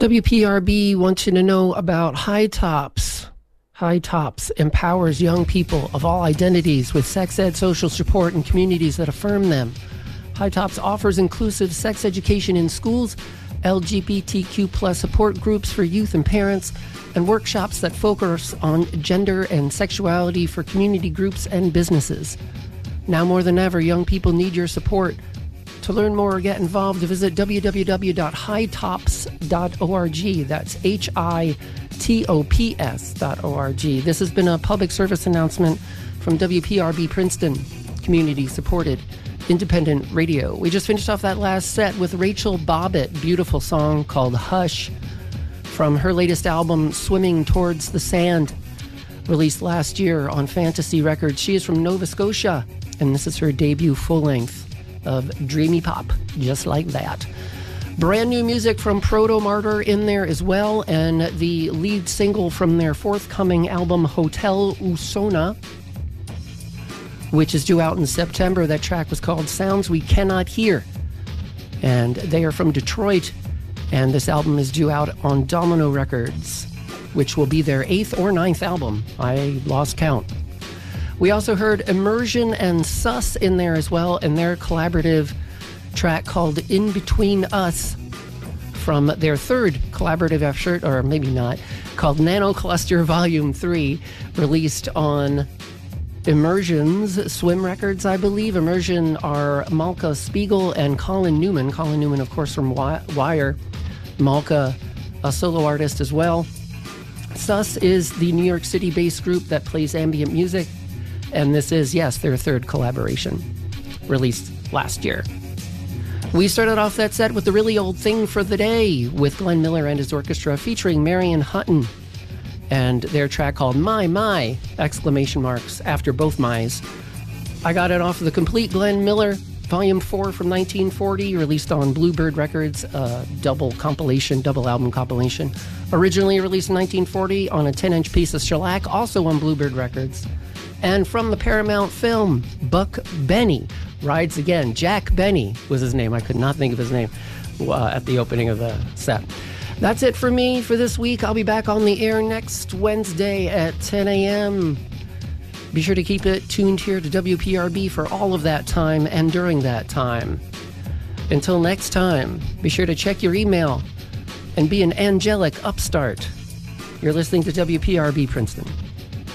WPRB wants you to know about High Tops. High Tops empowers young people of all identities with sex ed, social support, and communities that affirm them. High Tops offers inclusive sex education in schools, LGBTQ plus support groups for youth and parents, and workshops that focus on gender and sexuality for community groups and businesses. Now more than ever, young people need your support. To learn more or get involved, visit www.hightops.org. That's HITOPS.org. This has been a public service announcement from WPRB Princeton, community-supported independent radio. We just finished off that last set with Rachel Bobbitt, beautiful song called Hush, from her latest album, Swimming Towards the Sand, released last year on Fantasy Records. She is from Nova Scotia, and this is her debut full-length of dreamy pop, just like that. Brand new music from Proto Martyr in there as well, and the lead single from their forthcoming album, Hotel Usona, which is due out in September. That track was called Sounds We Cannot Hear, and they are from Detroit, and this album is due out on Domino Records, which will be their 8th or 9th album. I lost count. We also heard Immersion and Sus in there as well, and their collaborative track called In Between Us from their third collaborative effort, or maybe not, called Nano Cluster Volume 3, released on Immersion's Swim Records, I believe. Immersion are Malka Spiegel and Colin Newman. Colin Newman, of course, from Wire. Malka, a solo artist as well. Sus is the New York City-based group that plays ambient music. And this is, yes, their third collaboration, released last year. We started off that set with the really old thing for the day with Glenn Miller and his orchestra featuring Marion Hutton and their track called My, exclamation marks after both my's. I got it off of the complete Glenn Miller, Volume 4 from 1940, released on Bluebird Records, double album compilation. Originally released in 1940 on a 10-inch piece of shellac, also on Bluebird Records. And from the Paramount film, Buck Benny Rides Again. Jack Benny was his name. I could not think of his name at the opening of the set. That's it for me for this week. I'll be back on the air next Wednesday at 10 a.m. Be sure to keep it tuned here to WPRB for all of that time and during that time. Until next time, be sure to check your email and be an angelic upstart. You're listening to WPRB Princeton.